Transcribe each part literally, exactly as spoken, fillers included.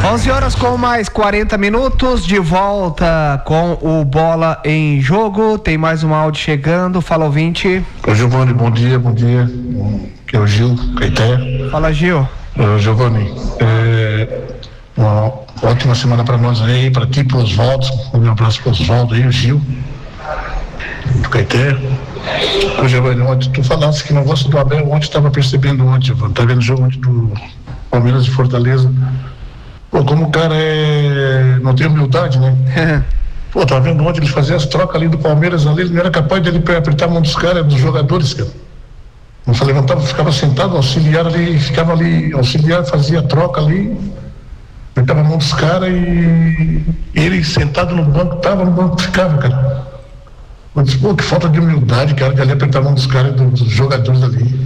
onze horas com mais quarenta minutos, de volta com o Bola em Jogo. Tem mais um áudio chegando. Fala, ouvinte. Ô Giovanni, bom dia, bom dia. Aqui é o Gil, Caeté. Fala, Gil. Ô Giovanni, é, uma ótima semana para nós aí, para ti, para os Osvaldo. Um abraço para os Osvaldo aí, o Gil, do Caeté. Ô Giovanni, ontem tu falaste que não gosta do Abel, ontem estava percebendo ontem, Giovanni, tá vendo o jogo ontem do Palmeiras de Fortaleza. Pô, como o cara é... não tem humildade, né? Pô, tá vendo ontem ele fazia as trocas ali do Palmeiras ali, ele não era capaz de ele apertar a mão dos caras, dos jogadores, cara. Não se levantava, ficava sentado, auxiliar ali, ficava ali, auxiliar, fazia a troca ali, apertava a mão dos caras e ele sentado no banco, tava no banco, ficava, cara. Eu disse, pô, que falta de humildade, cara, de ali apertar a mão dos caras, dos, dos jogadores ali.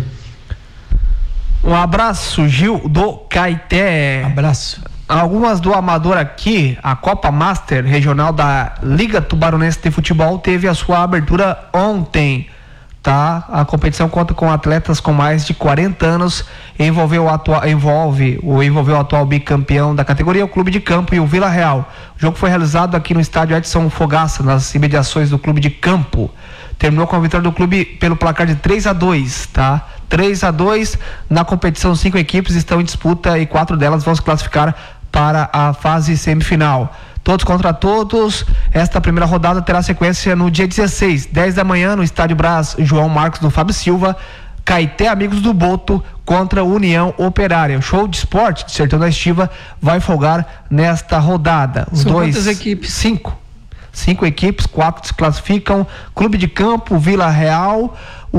Um abraço, Gil do Caeté. Abraço. Algumas do Amador aqui, a Copa Master Regional da Liga Tubaronense de Futebol teve a sua abertura ontem, tá? A competição conta com atletas com mais de quarenta anos, envolveu o atual, envolve, o, envolveu o atual bicampeão da categoria, o Clube de Campo e o Vila Real. O jogo foi realizado aqui no estádio Edson Fogaça, nas imediações do Clube de Campo. Terminou com a vitória do clube pelo placar de três a dois, tá? três a dois, na competição cinco equipes estão em disputa e quatro delas vão se classificar para a fase semifinal. Todos contra todos. Esta primeira rodada terá sequência no dia dezesseis, dez da manhã, no estádio Brás João Marcos do Fábio Silva. Caeté Amigos do Boto contra União Operária. O show de esporte de Sertão da Estiva vai folgar nesta rodada. Os São dois, quantas equipes? Cinco. Cinco equipes, quatro se classificam: Clube de Campo, Vila Real,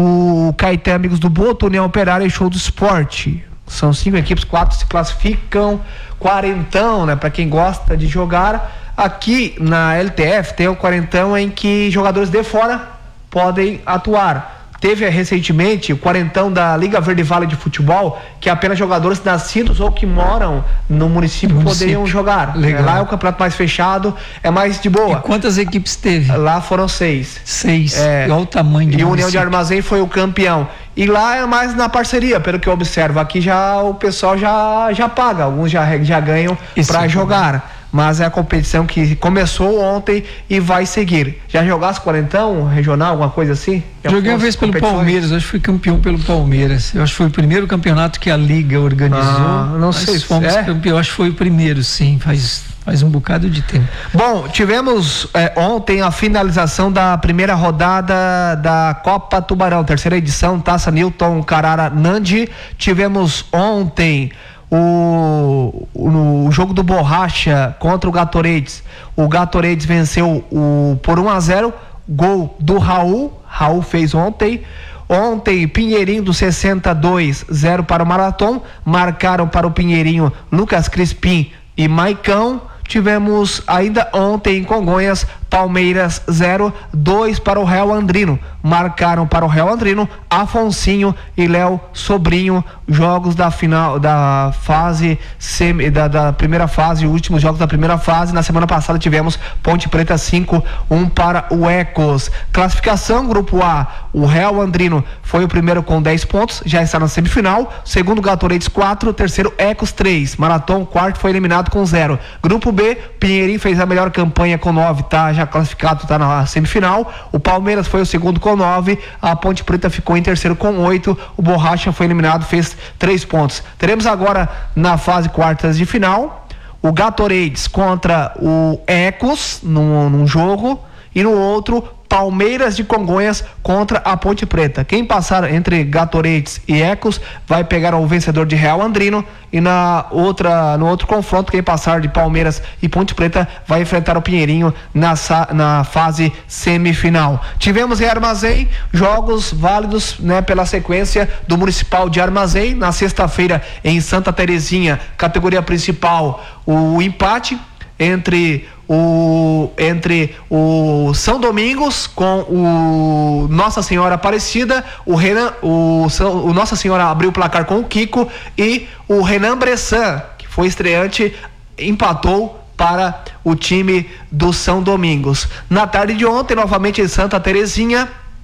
o Caeté Amigos do Boto, União Operária e Show do Esporte. São cinco equipes, quatro se classificam. Quarentão, né? Para quem gosta de jogar. Aqui na L T F tem o quarentão em que jogadores de fora podem atuar. Teve recentemente o quarentão da Liga Verde Vale de Futebol, que apenas jogadores nascidos ou que moram no município, município. poderiam jogar. Legal. Lá é o campeonato mais fechado, é mais de boa. E quantas equipes teve? Lá foram seis. Seis. É, olha o tamanho do E o União de Armazém foi o campeão. E lá é mais na parceria, pelo que eu observo. Aqui já o pessoal já, já paga, alguns já, já ganham para jogar. Mas é a competição que começou ontem e vai seguir. Já jogasse quarentão regional, alguma coisa assim? Já Joguei uma vez pelo Palmeiras, acho que fui campeão pelo Palmeiras. Eu acho que foi o primeiro campeonato que a Liga organizou. Ah, não sei se fomos é. campeão, acho que foi o primeiro, sim, faz, faz um bocado de tempo. Bom, tivemos é, ontem a finalização da primeira rodada da Copa Tubarão, terceira edição, Taça Newton Carara Nandi. Tivemos ontem O, o, o jogo do Borracha contra o Gatorades. O Gatorades venceu o, por um a zero, gol do Raul. Raul fez ontem. Ontem, Pinheirinho do sessenta e dois, zero para o Marathon. Marcaram para o Pinheirinho Lucas Crispim e Maicão. Tivemos ainda ontem em Congonhas, Palmeiras zero, dois para o Real Andrino. Marcaram para o Real Andrino Afonsinho e Léo Sobrinho. Jogos da final, da fase semi, da, da primeira fase, últimos jogos da primeira fase. Na semana passada tivemos Ponte Preta cinco, um para o Ecos. Classificação, grupo A, o Real Andrino foi o primeiro com dez pontos, já está na semifinal. Segundo, Gatorades quatro, terceiro, Ecos três. Marathon, quarto, foi eliminado com zero. Grupo B, Pinheirinho fez a melhor campanha com nove, tá já classificado, tá na semifinal. O Palmeiras foi o segundo com nove, a Ponte Preta ficou em terceiro com oito, o Borracha foi eliminado, fez três pontos. Teremos agora na fase quartas de final o Gatorades contra o Ecos num, num jogo, e no outro Palmeiras de Congonhas contra a Ponte Preta. Quem passar entre Gatorades e Ecos vai pegar o vencedor de Real Andrino, e na outra, no outro confronto, quem passar de Palmeiras e Ponte Preta vai enfrentar o Pinheirinho na, na fase semifinal. Tivemos em Armazém jogos válidos, né, pela sequência do Municipal de Armazém. Na sexta-feira, em Santa Terezinha, categoria principal, o empate entre o entre o São Domingos com o Nossa Senhora Aparecida. O Renan, o, o Nossa Senhora abriu o placar com o Kiko, e o Renan Bressan, que foi estreante, empatou para o time do São Domingos. Na tarde de ontem, novamente em Santa Terezinha,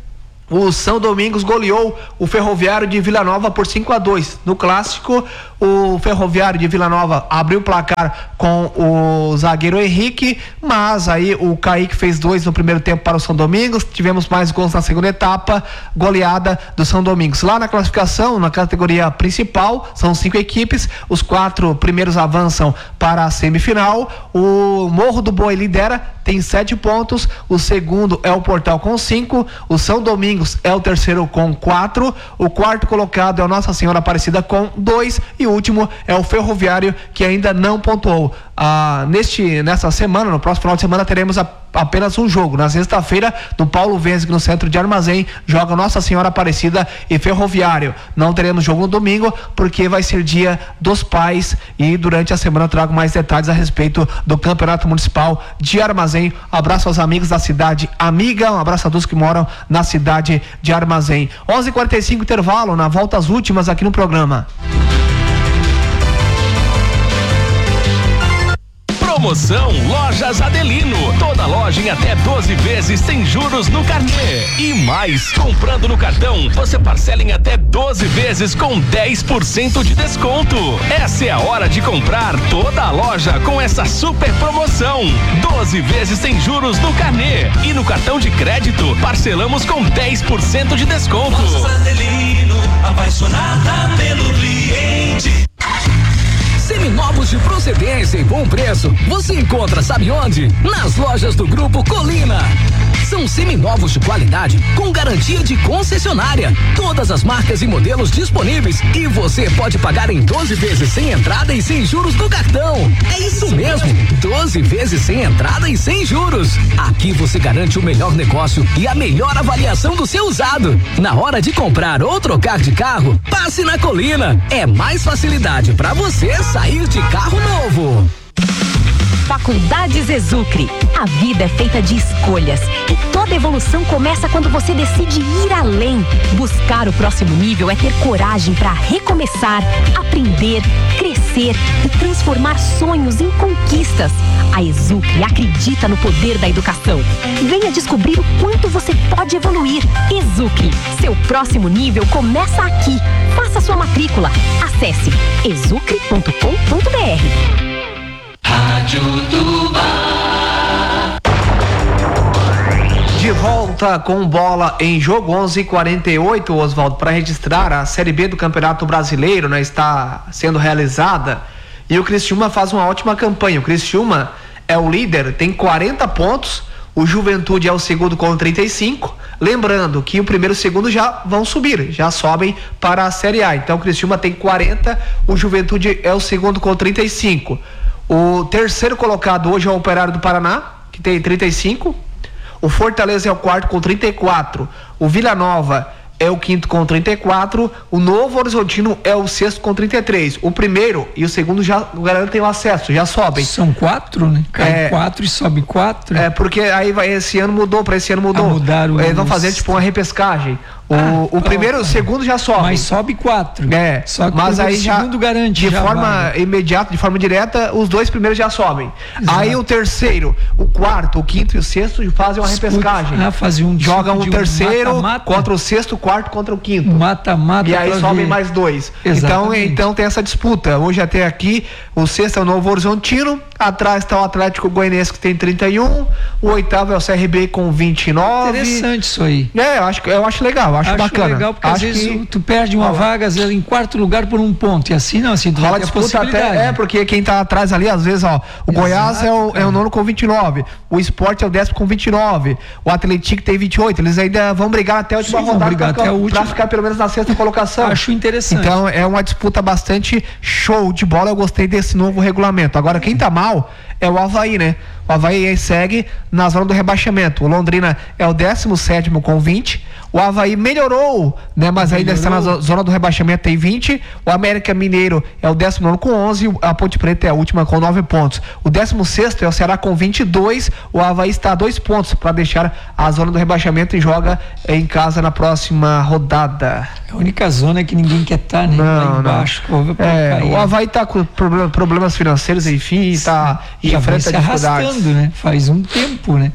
O São Domingos goleou o Ferroviário de Vila Nova por cinco a dois. No clássico, o Ferroviário de Vila Nova abriu o placar com o zagueiro Henrique, mas aí o Kaique fez dois no primeiro tempo para o São Domingos. Tivemos mais gols na segunda etapa, goleada do São Domingos. Lá na classificação, na categoria principal, são cinco equipes, os quatro primeiros avançam para a semifinal. O Morro do Boi lidera, tem sete pontos, o segundo é o Portal com cinco, o São Domingos é o terceiro com quatro, o quarto colocado é o Nossa Senhora Aparecida com dois e o último é o Ferroviário, que ainda não pontuou. Ah, neste, nessa semana, no próximo final de semana, teremos a, apenas um jogo. Na sexta-feira, no Paulo Venzig, no centro de Armazém, joga Nossa Senhora Aparecida e Ferroviário. Não teremos jogo no domingo, porque vai ser dia dos pais, e durante a semana eu trago mais detalhes a respeito do Campeonato Municipal de Armazém. Abraço aos amigos da cidade amiga, um abraço a todos que moram na cidade de Armazém. onze e quarenta e cinco, intervalo, na volta às últimas aqui no programa. Promoção Lojas Adelino. Toda loja em até doze vezes sem juros no carnê. E mais, comprando no cartão, você parcela em até doze vezes com dez por cento de desconto. Essa é a hora de comprar toda a loja com essa super promoção. doze vezes sem juros no carnê. E no cartão de crédito, parcelamos com dez por cento de desconto. Lojas Adelino, apaixonada pelo cliente. Seminovos de procedência e bom preço, você encontra sabe onde? Nas lojas do Grupo Colina. São seminovos de qualidade com garantia de concessionária. Todas as marcas e modelos disponíveis e você pode pagar em doze vezes sem entrada e sem juros no cartão. É isso mesmo, doze vezes sem entrada e sem juros. Aqui você garante o melhor negócio e a melhor avaliação do seu usado. Na hora de comprar ou trocar de carro, passe na Colina. É mais facilidade para você sair de carro novo. Faculdades Exucre. A vida é feita de escolhas e toda evolução começa quando você decide ir além. Buscar o próximo nível é ter coragem para recomeçar, aprender, crescer e transformar sonhos em conquistas. A Exucre acredita no poder da educação. Venha descobrir o quanto você pode evoluir. Exucre, seu próximo nível começa aqui. Faça sua matrícula. Acesse exucre ponto com ponto br. Rádio Tuba. De volta com bola em jogo, onze e quarenta e oito, Oswaldo, para registrar a Série B do Campeonato Brasileiro, né, está sendo realizada e o Criciúma faz uma ótima campanha. O Criciúma é o líder, tem quarenta pontos, o Juventude é o segundo com trinta e cinco. Lembrando que o primeiro e o segundo já vão subir, já sobem para a Série A. Então o Criciúma tem quarenta, o Juventude é o segundo com trinta e cinco. O terceiro colocado hoje é o Operário do Paraná, que tem trinta e cinco. O Fortaleza é o quarto com trinta e quatro. O Vila Nova é o quinto com trinta e quatro. O Novo Horizontino é o sexto com trinta e três. O primeiro e o segundo já garantem o acesso, já sobem. São quatro, né? Cai É, quatro e sobe quatro. É, porque aí vai, esse ano mudou, para esse ano mudou. Ah, mudaram Eles vão os- fazer tipo uma repescagem. O, Ah, o primeiro e o ó, segundo já sobem. Mas sobe quatro. É, Só que mas o aí já segundo garante. de já forma vai. imediata, de forma direta, os dois primeiros já sobem. Exato. Aí o terceiro, o quarto, o quinto e o sexto fazem uma Disputa. repescagem. Ah, fazem um Jogam tipo o de um terceiro mata-mata. contra o sexto, o quarto contra o quinto. Mata-mata. E aí pra sobem ver. mais dois. Então, Exatamente. então tem essa disputa. Hoje até aqui, o sexto é o Novo Horizontino, atrás está o Atlético Goianiense que tem trinta e um, o oitavo é o C R B com vinte e nove. Interessante isso aí. É, eu acho, eu acho legal, eu acho, Acho bacana. legal porque acho às vezes que tu perde uma rola. vaga às vezes, em quarto lugar por um ponto. E assim não, assim tu rola vai ter a disputa possibilidade. até, é, porque quem tá atrás ali, às vezes, ó, o Exato, Goiás é o, é cara. o nono com vinte e nove, o Sport é o décimo com vinte e nove, o Atlético tem vinte e oito, eles ainda vão brigar até a última Sim, vão rodada brigar pra, até a última. pra ficar pelo menos na sexta colocação. Acho interessante. Então é uma disputa bastante show de bola, eu gostei desse novo regulamento. Agora quem tá mal é o Avaí, né? O Avaí segue na zona do rebaixamento. O Londrina é o décimo sétimo com vinte. O Avaí melhorou, né? Mas ainda está na zo- zona do rebaixamento, tem vinte. O América Mineiro é o décimo nono com onze. A Ponte Preta é a última com nove pontos. O décimo sexto é o Ceará com vinte e dois. O Avaí está a dois pontos para deixar a zona do rebaixamento e joga em casa na próxima rodada. É a única zona que ninguém quer estar, né? Não, Lá não. embaixo. Não. É, o Avaí tá com problema- problemas financeiros, enfim, tá já vai enfrenta se dificuldades. arrastando, né? Faz um tempo, né?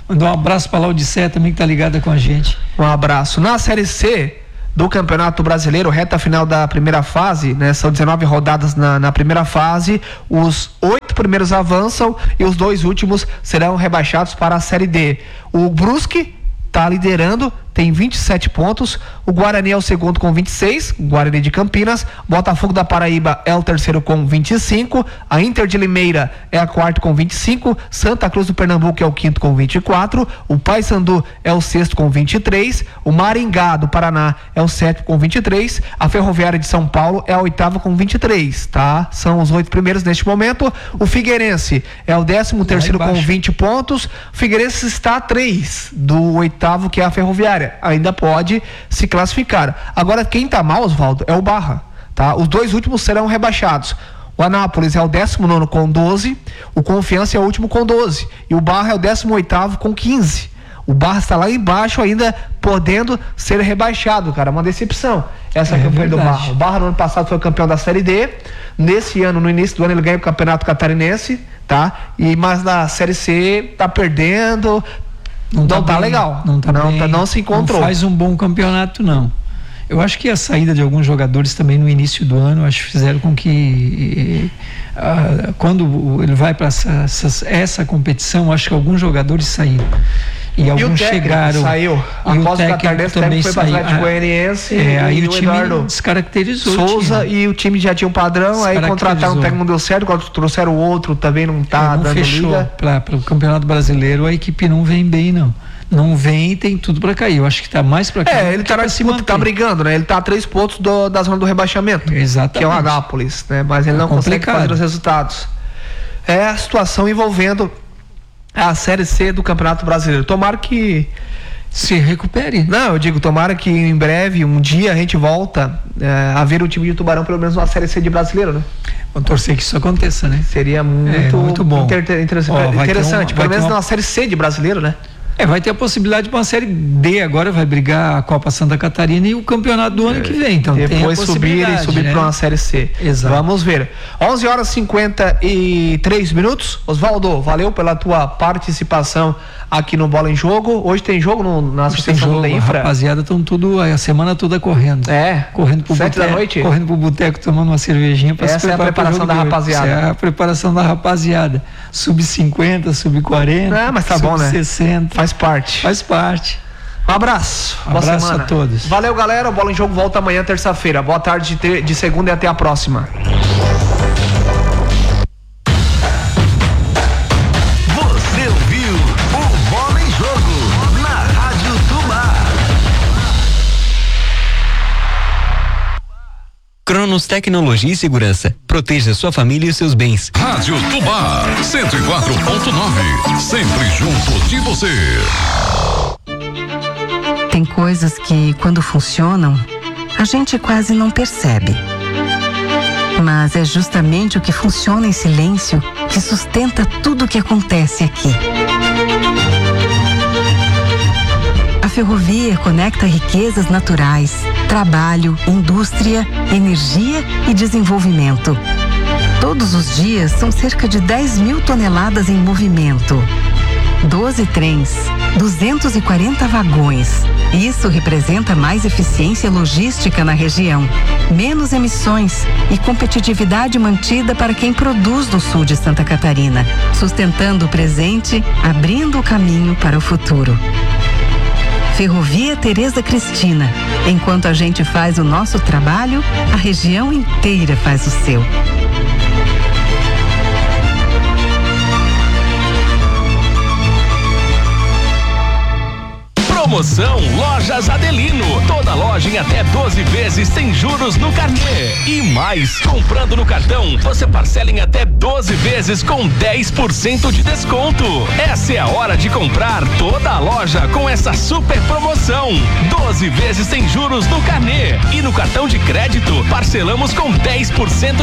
Mandar um abraço para a Laudicé também, que tá ligada com a gente. Um abraço. Na Série C do Campeonato Brasileiro, reta final da primeira fase, né? São dezenove rodadas na, na primeira fase. Os oito primeiros avançam e os dois últimos serão rebaixados para a Série D. O Brusque está liderando, tem vinte e sete pontos. O Guarani é o segundo com vinte e seis, o Guarani de Campinas. Botafogo da Paraíba é o terceiro com vinte e cinco. A Inter de Limeira é a quarta com vinte e cinco. Santa Cruz do Pernambuco é o quinto com vinte e quatro. O Paysandu é o sexto com vinte e três. O Maringá do Paraná é o sétimo com vinte e três. A Ferroviária de São Paulo é a oitava com vinte e três, tá? São os oito primeiros neste momento. O Figueirense é o décimo terceiro com vinte pontos. O Figueirense está a três do oitavo, que é a Ferroviária. Ainda pode se classificar. Agora, quem tá mal, Oswaldo, é o Barra, tá? Os dois últimos serão rebaixados. O Anápolis é o décimo nono com doze, o Confiança é o último com doze e o Barra é o décimo oitavo com quinze. O Barra está lá embaixo ainda, podendo ser rebaixado, cara. Uma decepção essa é campanha do verdade. Barra. O Barra no ano passado foi campeão da Série D. Nesse ano, no início do ano, ele ganha o Campeonato Catarinense, tá? E, mas na Série C tá perdendo. Não, tá, não tá bem, legal. Não, tá não, bem, tá, não se encontrou. Não faz um bom campeonato, não. Eu acho que a saída de alguns jogadores também no início do ano, acho que fizeram com que uh, quando ele vai para essa, essa, essa competição, acho que alguns jogadores saíram. E, e alguns o chegaram. Saiu. E após o o Catarinense também foi para o Atlético Goianiense. É, aí e o time descaracterizou. Souza, o time. e o time já tinha um padrão, aí contrataram um técnico, não deu certo, quando trouxeram o outro também não tá é, não dando fechou. liga. Para o Campeonato Brasileiro, a equipe não vem bem, não. Não vem e tem tudo para cair. Eu acho que tá mais para cair. É, ele tá na disputa, tá brigando, né? Ele tá a três pontos do, da zona do rebaixamento. Exatamente. Que é o Anápolis, né? Mas ele é não complicado. Consegue fazer os resultados. É a situação envolvendo a Série C do Campeonato Brasileiro. Tomara que se recupere. Não, eu digo, tomara que em breve, um dia, a gente volta é, a ver o time de Tubarão pelo menos uma Série C de Brasileiro, né? Vamos torcer que isso aconteça, né? Seria muito, é, muito bom. Inter, inter, Ó, interessante, um, pelo menos uma... uma Série C de Brasileiro, né? É, vai ter a possibilidade de uma Série D agora, vai brigar a Copa Santa Catarina e o campeonato do ano que vem, então depois tem a subir e subir, né, para uma Série C. Exato. Vamos ver. onze horas e cinquenta e três minutos. Oswaldo, valeu pela tua participação aqui no Bola em Jogo. Hoje tem jogo no, na Associação da Infra. A rapaziada estão tudo a semana toda correndo. É. Correndo pro Sete boteco, da noite. Correndo pro boteco, tomando uma cervejinha para se Essa é a preparação da rapaziada. Essa é a preparação da rapaziada. sub cinquenta, sub quarenta. Ah, mas tá bom, né? sub sessenta. Faz parte. Faz parte. Um abraço. Um Boa abraço semana a todos. Valeu, galera. O Bola em Jogo volta amanhã, terça-feira. Boa tarde de, de segunda e até a próxima. Você ouviu o Bola em Jogo na Rádio Tubá. Cronos Tecnologia e Segurança. Proteja sua família e os seus bens. Rádio Tubá, cento e quatro ponto nove. Sempre junto de você. Tem coisas que, quando funcionam, a gente quase não percebe. Mas é justamente o que funciona em silêncio que sustenta tudo o que acontece aqui. A ferrovia conecta riquezas naturais, trabalho, indústria, energia e desenvolvimento. Todos os dias são cerca de dez mil toneladas em movimento. doze trens, duzentos e quarenta vagões. Isso representa mais eficiência logística na região, menos emissões e competitividade mantida para quem produz no sul de Santa Catarina, sustentando o presente, abrindo o caminho para o futuro. Ferrovia Tereza Cristina. Enquanto a gente faz o nosso trabalho, a região inteira faz o seu. Promoção Lojas Adelino. Toda loja em até doze vezes sem juros no carnê. E mais, comprando no cartão, você parcela em até doze vezes com dez por cento de desconto. Essa é a hora de comprar toda a loja com essa super promoção. doze vezes sem juros no carnê. E no cartão de crédito, parcelamos com dez por cento